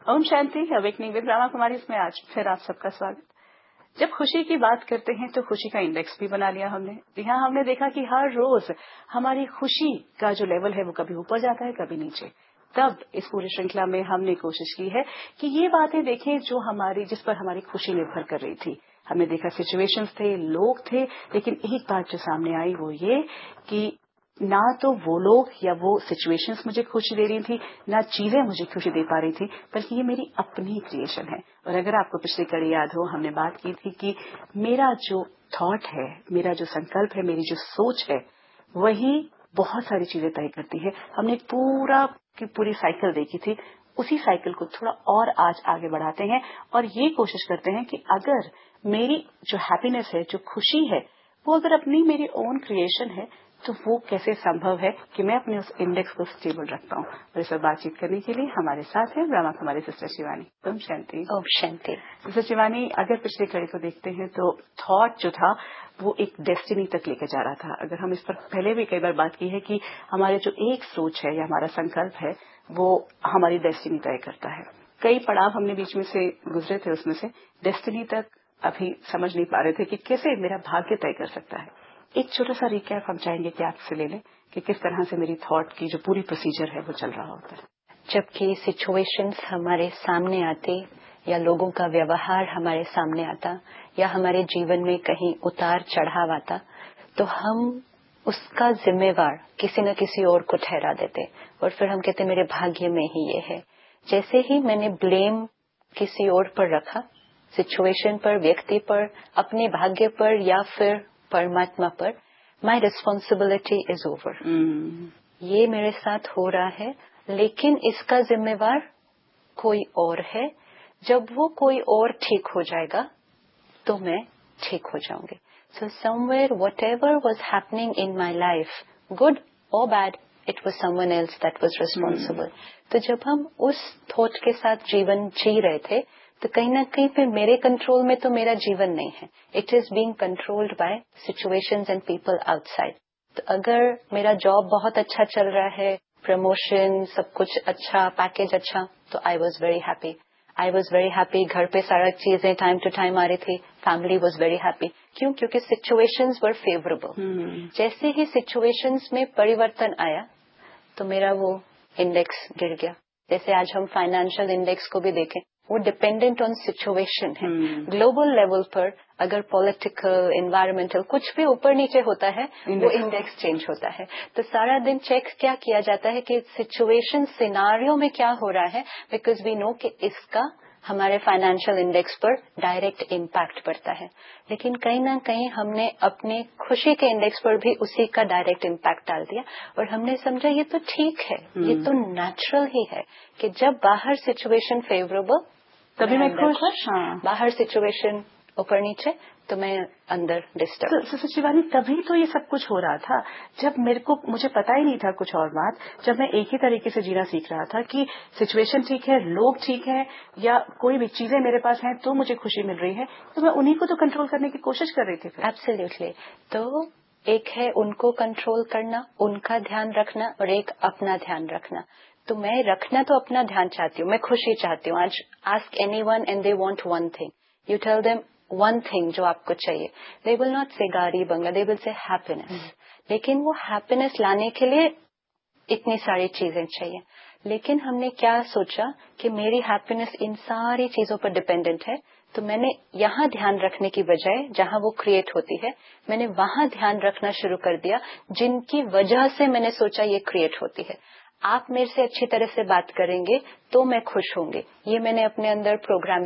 Om Shanti. Awakening with Brahma Kumari इसमें आज फिर आप सबका स्वागत। जब खुशी की बात करते हैं तो खुशी का इंडेक्स भी बना लिया हमने। यहाँ हमने देखा कि हर रोज हमारी खुशी का जो लेवल है वो कभी ऊपर जाता है कभी नीचे। तब इस पूरी श्रृंखला में हमने कोशिश की है कि ये बातें देखें जो जिस पर हमारी खुशी निर्भर कर रही थी। हमने देखा सिचुएशंस थे, लोग थे, लेकिन एक बात जो सामने आई वो ये कि ना तो वो लोग या वो सिचुएशंस मुझे खुशी दे रही थी, ना चीजें मुझे खुशी दे पा रही थी, बल्कि ये मेरी अपनी क्रिएशन है। और अगर आपको पिछली कड़ी याद हो, हमने बात की थी कि मेरा जो थॉट है, मेरा जो संकल्प है, मेरी जो सोच है, वही बहुत सारी चीजें तय करती है। हमने पूरी साइकिल देखी थी। उसी साइकिल को थोड़ा और आज आगे बढ़ाते हैं और ये कोशिश करते हैं कि अगर मेरी जो हैप्पीनेस है, जो खुशी है, वो अगर अपनी मेरी ओन क्रिएशन है तो वो कैसे संभव है कि मैं अपने उस इंडेक्स को स्टेबल रख पाऊं। और इस पर बातचीत करने के लिए हमारे साथ है ब्रह्मा कुमारी सिस्टर शिवानी। ओम शांति। ओम शांति। सिस्टर शिवानी, अगर पिछले कड़ी को देखते हैं तो थॉट जो था वो एक डेस्टिनी तक लेकर जा रहा था। अगर हम इस पर पहले भी कई बार बात की है कि हमारे जो एक सोच है या हमारा संकल्प है वो हमारी डेस्टिनी तय करता है। कई पड़ाव हमने बीच में से गुजरे थे, उसमें से डेस्टिनी तक अभी समझ नहीं पा रहे थे कि कैसे मेरा भाग्य तय कर सकता है। एक छोटा सा रिकैप हम चाहेंगे कि आपसे ले लें कि किस तरह से मेरी थॉट की जो पूरी प्रोसीजर है वो चल रहा होता है। जबकि सिचुएशंस हमारे सामने आते या लोगों का व्यवहार हमारे सामने आता या हमारे जीवन में कहीं उतार चढ़ाव आता, तो हम उसका जिम्मेवार किसी न किसी और को ठहरा देते और फिर हम कहते मेरे भाग्य में ही ये है। जैसे ही मैंने ब्लेम किसी और पर रखा, सिचुएशन पर, व्यक्ति पर, अपने भाग्य पर या फिर परमात्मा पर, माई रिस्पॉन्सिबिलिटी इज ओवर। ये मेरे साथ हो रहा है, लेकिन इसका जिम्मेवार कोई और है। जब वो कोई और ठीक हो जाएगा तो मैं ठीक हो जाऊंगी। So somewhere whatever was happening in my life, good और bad, it was someone else that was responsible. तो जब हम उस थॉट के साथ जीवन जी रहे थे तो कहीं ना कहीं फिर मेरे कंट्रोल में तो मेरा जीवन नहीं है। It is being controlled by situations and people outside. तो अगर मेरा जॉब बहुत अच्छा चल रहा है, प्रमोशन, सब कुछ अच्छा, पैकेज अच्छा, तो आई वॉज वेरी हैप्पी। घर पे सारा चीजें टाइम टू टाइम आ रही थी, फैमिली वॉज वेरी हैप्पी। क्यों? क्योंकि सिचुएशंस वर फेवरेबल। जैसे ही सिचुएशंस में परिवर्तन आया तो मेरा वो इंडेक्स गिर गया। जैसे आज हम फाइनेंशियल इंडेक्स को भी देखें, वो डिपेंडेंट ऑन सिचुएशन है। ग्लोबल लेवल पर अगर पॉलिटिकल, एनवायरमेंटल कुछ भी ऊपर नीचे होता है, वो इंडेक्स चेंज होता है। तो सारा दिन चेक क्या किया जाता है कि सिचुएशन, सिनारियो में क्या हो रहा है, बिकॉज वी नो कि इसका हमारे फाइनेंशियल इंडेक्स पर डायरेक्ट इम्पैक्ट पड़ता है। लेकिन कहीं ना कहीं हमने अपने खुशी के इंडेक्स पर भी उसी का डायरेक्ट इम्पैक्ट डाल दिया और हमने समझा ये तो ठीक है, ये तो नेचुरल ही है कि जब बाहर सिचुएशन फेवरेबल तभी मैं खुश। बाहर सिचुएशन ऊपर नीचे तो मैं अंदर डिस्टर्ब। तो शिवानी, तभी तो ये सब कुछ हो रहा था जब मुझे पता ही नहीं था कुछ और बात। जब मैं एक ही तरीके से जीना सीख रहा था कि सिचुएशन ठीक है, लोग ठीक है, या कोई भी चीजें मेरे पास हैं तो मुझे खुशी मिल रही है, तो मैं उन्हीं को तो कंट्रोल करने की कोशिश कर रही थी। एब्सोल्युटली। तो एक है उनको कंट्रोल करना, उनका ध्यान रखना, और एक अपना ध्यान रखना। तो मैं रखना तो अपना ध्यान चाहती हूँ, मैं खुशी चाहती हूँ। आज ask anyone and they want one thing, you tell them one thing जो आपको चाहिए। दे विल नॉट से गाड़ी बंगला, दे विल से हैप्पीनेस। लेकिन वो हैप्पीनेस लाने के लिए इतनी सारी चीजें चाहिए। लेकिन हमने क्या सोचा कि मेरी हैप्पीनेस इन सारी चीजों पर डिपेंडेंट है, तो मैंने यहाँ ध्यान रखने की बजाय जहाँ वो क्रिएट होती है, मैंने वहां ध्यान रखना शुरू कर दिया जिनकी वजह से मैंने सोचा ये क्रिएट होती है। आप मेरे से अच्छी तरह से बात करेंगे तो मैं खुश होंगे, ये मैंने अपने अंदर प्रोग्रामिंग